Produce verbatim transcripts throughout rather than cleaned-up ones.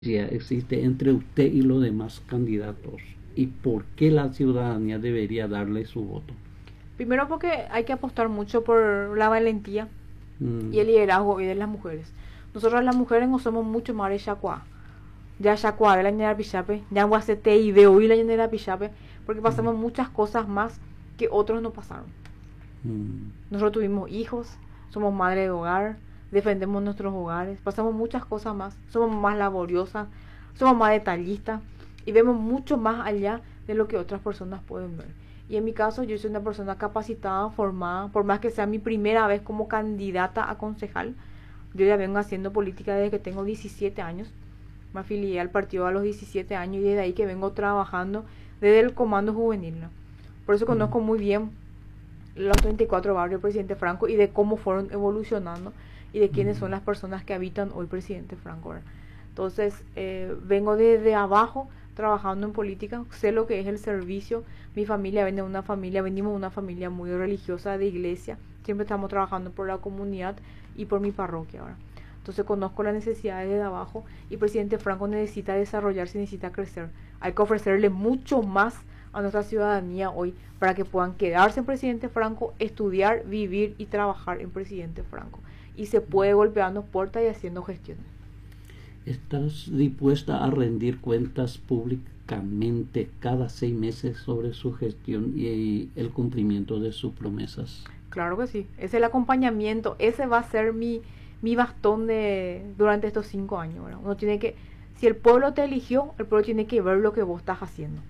existe entre usted y los demás candidatos y por qué la ciudadanía debería darle su voto? Primero porque hay que apostar mucho por la valentía Mm, y el liderazgo hoy de las mujeres. Nosotros las mujeres no somos mucho más de Chacuá. Ya Chacuá de la ñera Pichape, ya Guacete y de hoy la ñera Pichape, porque mm, pasamos muchas cosas más que otros no pasaron. mm, Nosotros tuvimos hijos, somos madre de hogar, defendemos nuestros hogares, pasamos muchas cosas más, somos más laboriosas, somos más detallistas y vemos mucho más allá de lo que otras personas pueden ver. Y en mi caso yo soy una persona capacitada, formada, por más que sea mi primera vez como candidata a concejal. Yo ya vengo haciendo política desde que tengo diecisiete años. Me afilié al partido a los diecisiete años y desde ahí que vengo trabajando desde el comando juvenil, ¿no? Por eso mm. conozco muy bien los treinta y cuatro barrios del Presidente Franco y de cómo fueron evolucionando y de quiénes son Mm. las personas que habitan hoy Presidente Franco, ¿verdad? Entonces, eh, vengo desde abajo trabajando en política, sé lo que es el servicio. Mi familia viene de una familia, venimos de una familia muy religiosa de iglesia, siempre estamos trabajando por la comunidad y por mi parroquia ahora. Entonces conozco las necesidades de abajo y Presidente Franco necesita desarrollarse, necesita crecer. Hay que ofrecerle mucho más a nuestra ciudadanía hoy para que puedan quedarse en Presidente Franco, estudiar, vivir y trabajar en Presidente Franco. Y se puede golpeando puertas y haciendo gestiones. ¿Estás dispuesta a rendir cuentas públicamente cada seis meses sobre su gestión y el cumplimiento de sus promesas? Claro que sí, es el acompañamiento, ese va a ser mi, mi bastón de durante estos cinco años, ¿verdad? Uno tiene que, si el pueblo te eligió, el pueblo tiene que ver lo que vos estás haciendo.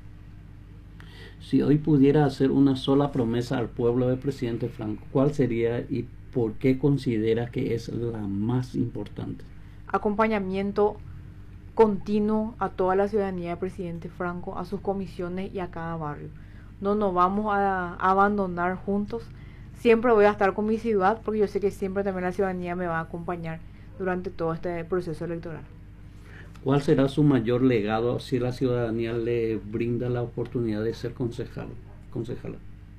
Si hoy pudiera hacer una sola promesa al pueblo del presidente Franco, ¿cuál sería y por qué considera que es la más importante? Acompañamiento continuo a toda la ciudadanía del Presidente Franco, a sus comisiones y a cada barrio. No nos vamos a abandonar juntos. Siempre voy a estar con mi ciudad porque yo sé que siempre también la ciudadanía me va a acompañar durante todo este proceso electoral. ¿Cuál será su mayor legado si la ciudadanía le brinda la oportunidad de ser concejal, concejala?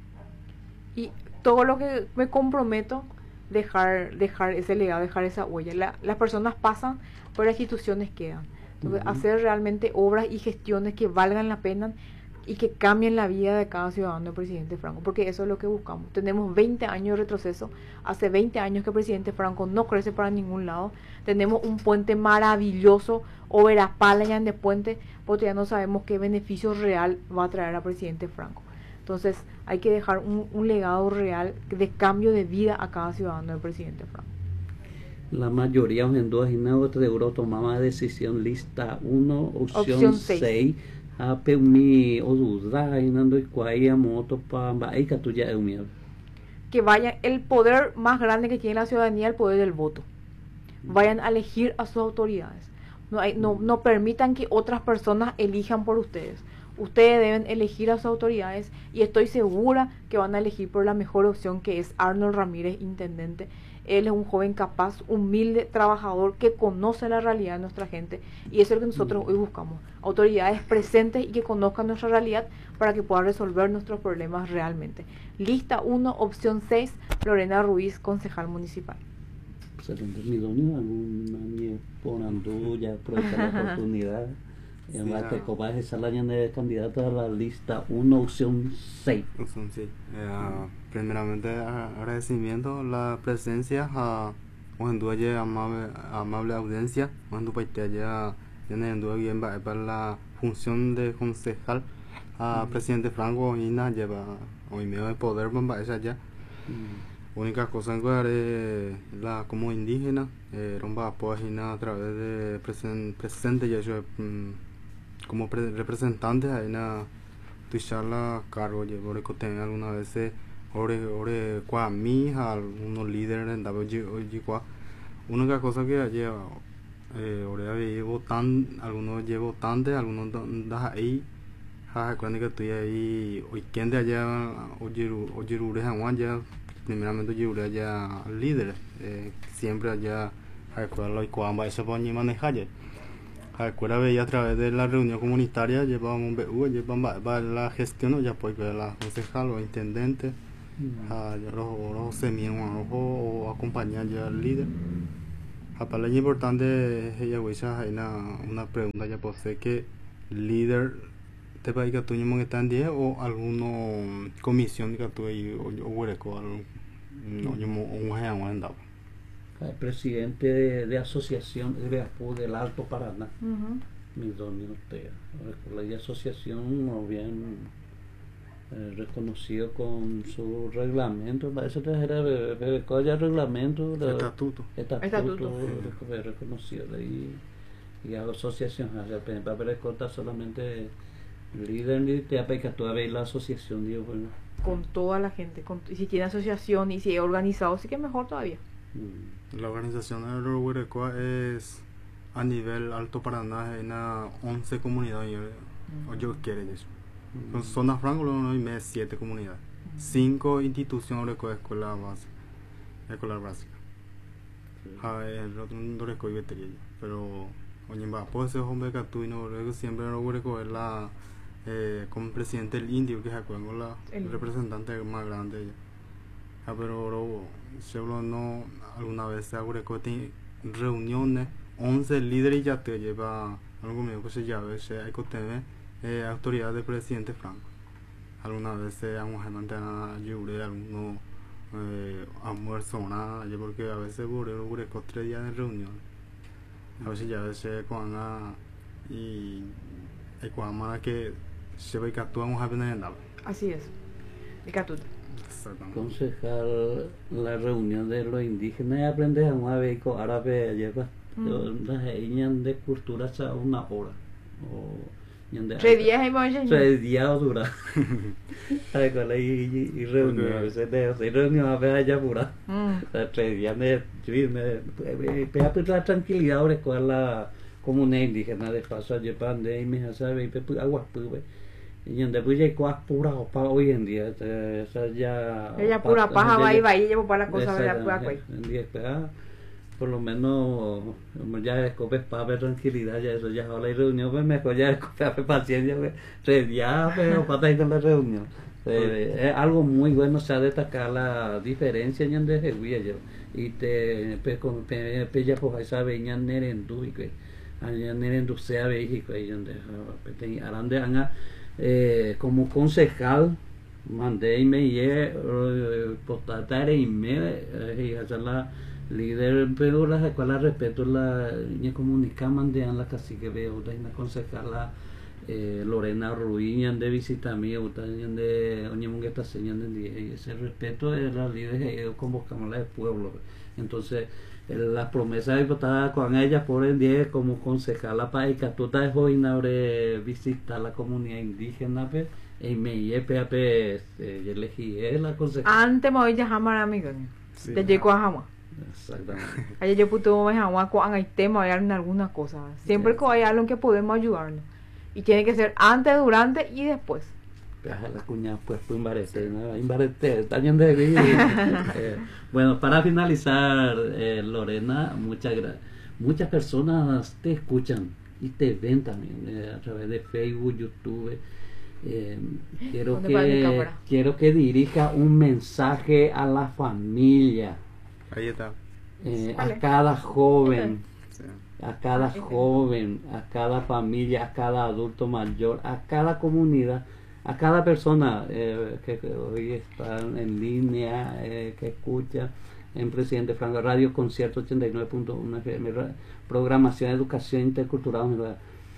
Y todo lo que me comprometo, dejar, dejar ese legado, dejar esa huella. La, las personas pasan, pero las instituciones quedan. Entonces, Uh-huh. hacer realmente obras y gestiones que valgan la pena y que cambien la vida de cada ciudadano del Presidente Franco, porque eso es lo que buscamos. Tenemos veinte años de retroceso, hace veinte años que el Presidente Franco no crece para ningún lado, tenemos un puente maravilloso, Oberapala de Puente, porque ya no sabemos qué beneficio real va a traer al Presidente Franco. Entonces hay que dejar un, un legado real de cambio de vida a cada ciudadano del Presidente Franco. La mayoría en dos y otra euro tomaba decisión lista uno, opción Opción seis. seis. A peumi o duda inando y cuaya moto pa baika tuya eumia. Que vaya el poder más grande que tiene la ciudadanía, el poder del voto. Vayan a elegir a sus autoridades. No, hay, no, no permitan que otras personas elijan por ustedes. Ustedes deben elegir a sus autoridades y estoy segura que van a elegir por la mejor opción, que es Arnold Ramírez, intendente. Él es un joven capaz, humilde, trabajador, que conoce la realidad de nuestra gente y eso es lo que nosotros hoy buscamos. Autoridades presentes y que conozcan nuestra realidad para que puedan resolver nuestros problemas realmente. Lista uno, opción seis, Lorena Ruiz, concejal municipal. Excelente, mi doña, algún año por andú, ya aprovechar la oportunidad. Y además, te copas esa la de candidata a la lista uno, opción seis. Opción seis. Eh, primeramente, agradecimiento a la presencia a Ojenduaye, amable, amable audiencia. Ojenduaye ya tiene bien para la función de concejal. A presidente Franco Ina lleva hoy medio de poder para esa ya. Única cosa que la como indígena, eh, rompa apoyo a través de presen, presente ya yo como pre, representante ahí na tuicharla cargo llevo que tenga alguna vez ore ore qua mi algunos líderes en W hoy qua única cosa que lleva eh ore llevo tan algunos llevo tanto algunos da ahí ja cuando que estoy ahí hoy quien de allá oyeru oyeru de Juan ya primeramente yo ya líder eh, siempre allá a escuela y cuando eso pone manejar a escuela veía a través de la reunión comunitaria llevábamos un B U llevamos la gestión ya pues la concejal o intendente a los los semieros o acompañar ya al líder Aparte es importante ella huisa hay una una pregunta ya posee que líder te país que tú mismo que están diez o alguna comisión que tú ahí o o hueco algo no yo un jean andaba El presidente de, de asociación de Apu del Alto Paraná, Ujú. mis dos minutos. La asociación no bien eh, reconocido con su reglamento, eso era ya reglamento, de- estatuto estatuto, Estatuto. reco- reconocido y, y a la asociación, para ver corta solamente líder ni te aplica todavía la asociación, digo, bueno. Con toda la gente, con, y si tiene asociación y si es organizado, sí que mejor todavía. mm, la organización de Huerecoa es a nivel Alto Paraná en once comunidades o yo quiero eso mm, con zona franco no hay más siete comunidades cinco instituciones de escuela base escolar básica ah el otro no recuerdo batería pero oye va puede ser hombre que tú y no luego siempre lo recuerdo es la eh, como presidente del indio que es con la El- representante más grande ella. Ah, pero luego se habló no alguna vez se hago reuniones once líderes ya te lleva algo mío que se llama se hay que tener eh, autoridad del presidente Franco alguna vez se han a ayudar alguno eh, almuerzo o nada ya porque a veces buré buré con tres días de reunión a veces ya a veces cuando y hay cuando que se ve que actuamos a venir en algo Así es. El catuto. exactamente concejal la reunión de los indígenas y aprendes a un vehículo árabe lleva Mm. las niñas de cultura hasta una hora o ñan de- Tres días hay más tres días dura ay con la y, y, y reunión Porque- a veces de y reunión a veces allá pura Mm. o sea, tres días me me pega pues la tranquilidad ahora con la comunidad indígena de paso allá pande y me sabe y pues agua pues y donde pues ya cosas puras para hoy en día esa ya Ella pura paja va y va y llevo para la cosa de la pura cuey. en día pues, ah, por lo menos ya escopes para ver tranquilidad ya eso ya ahora hay reunión pues mejor ya escopes paciencia pues tres días pero para estar con la reunión eh, es algo muy bueno o sea destacar la diferencia en de Jehuía yo y te pues con pe pe ya pues sabe ñan nerendu y que allá nerendu sea México ahí donde pues arande anga eh, como concejal mandé y me ye postatare y me y hacer la líder pero las escuelas respeto la niña comunica mandé a la cacique veo la concejala eh, Lorena Ruiz de visita mí de oñemunga esta señal de ese respeto de las líderes que convocamos la del pueblo entonces la promesa de votar con ella por el día como concejala para y que tú te hoy abre visitar la comunidad indígena pues y me yepe pues yo elegí la concejala Antes me voy a llamar a mi Sí. de llego a Jama. exactamente Ayer yo puto me Jama con hay tema en alguna cosa. Siempre que hay algo en que podemos ayudarnos. Y tiene que ser antes, durante y después. la cuña pues fue imbarete, ¿no? Imbarete, daño de vida. eh, bueno, para finalizar, eh, Lorena, muchas gracias. Muchas personas te escuchan y te ven también eh, a través de Facebook, YouTube. Eh, quiero ¿Dónde va mi que cámara? quiero que dirija un mensaje a la familia, ahí está eh, Vale. a cada joven. sí. A cada Ah, ese. joven, a cada familia, a cada adulto mayor, a cada comunidad, a cada persona eh, que, que hoy está en línea, eh, que escucha en Presidente Franco Radio Concierto ochenta y nueve punto uno F M, programación de educación intercultural.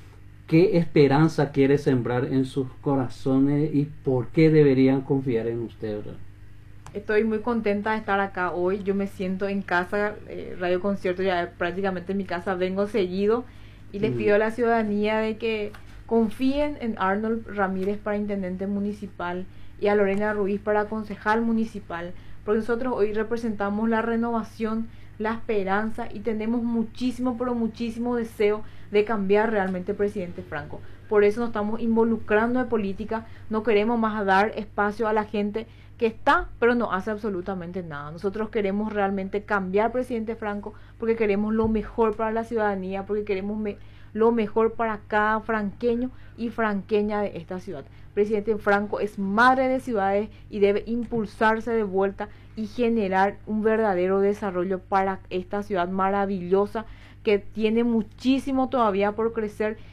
¿Qué esperanza quiere sembrar en sus corazones y por qué deberían confiar en usted, verdad? Estoy muy contenta de estar acá hoy. Yo me siento en casa, eh, Radio Concierto ya prácticamente en mi casa, vengo seguido y les Mm. pido a la ciudadanía de que confíen en Arnold Ramírez para intendente municipal y a Lorena Ruiz para concejal municipal, porque nosotros hoy representamos la renovación, la esperanza y tenemos muchísimo, pero muchísimo deseo de cambiar realmente el presidente Franco. Por eso nos estamos involucrando en política, no queremos más dar espacio a la gente que está, pero no hace absolutamente nada. Nosotros queremos realmente cambiar presidente Franco porque queremos lo mejor para la ciudadanía, porque queremos me lo mejor para cada franqueño y franqueña de esta ciudad. Presidente Franco es madre de ciudades y debe impulsarse de vuelta y generar un verdadero desarrollo para esta ciudad maravillosa que tiene muchísimo todavía por crecer